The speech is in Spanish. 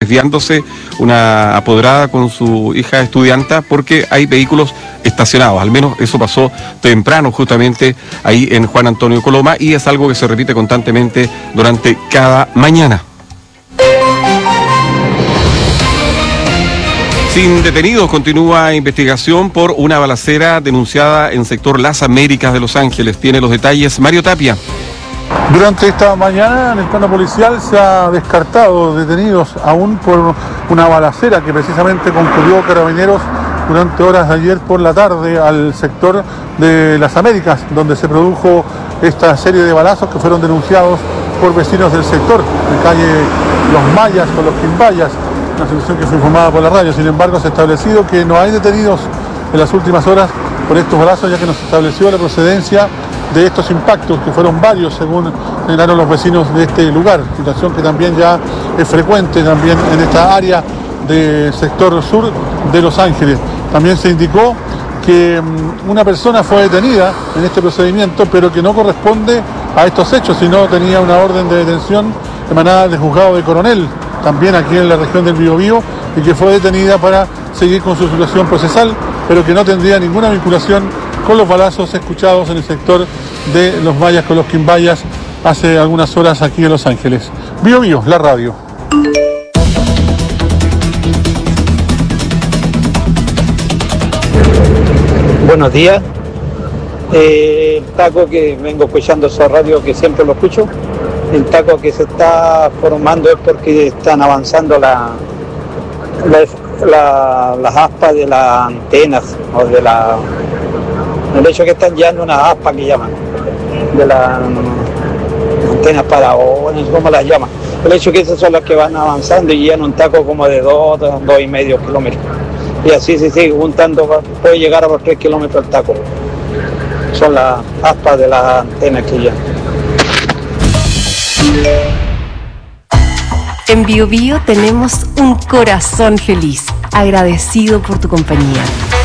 desviándose una apoderada con su hija estudianta porque hay vehículos estacionados. Al menos eso pasó temprano justamente ahí en Juan Antonio Coloma y es algo que se repite constantemente durante cada mañana. Sin detenidos, continúa investigación por una balacera denunciada en sector Las Américas de Los Ángeles. Tiene los detalles Mario Tapia. Durante esta mañana en el plano policial se ha descartado detenidos aún por una balacera que precisamente concurrió Carabineros durante horas de ayer por la tarde al sector de Las Américas, donde se produjo esta serie de balazos que fueron denunciados por vecinos del sector, de calle Los Mayas o Los Quimbayas, una situación que fue informada por la radio. Sin embargo, se ha establecido que no hay detenidos en las últimas horas por estos balazos, ya que no se estableció la procedencia de estos impactos, que fueron varios según señalaron los vecinos de este lugar, situación que también ya es frecuente también en esta área del sector sur de Los Ángeles. También se indicó que una persona fue detenida en este procedimiento, pero que no corresponde a estos hechos, sino tenía una orden de detención emanada del juzgado de Coronel, también aquí en la región del Biobío, y que fue detenida para seguir con su situación procesal, pero que no tendría ninguna vinculación con los balazos escuchados en el sector de Los Mayas con Los Quimbayas hace algunas horas aquí en Los Ángeles. Biobío, la radio. Buenos días. El taco que vengo escuchando esa radio, que siempre lo escucho, el taco que se está formando es porque están avanzando las aspas de las antenas o de el hecho que están llevando unas aspas que llaman de las antenas para o no sé cómo las llaman. El hecho que esas son las que van avanzando y llevan un taco como de 2,5 kilómetros. Y así se sigue juntando, puede llegar a los 3 kilómetros el taco. Son las aspas de las antenas que llevan. En Biobío tenemos un corazón feliz, agradecido por tu compañía.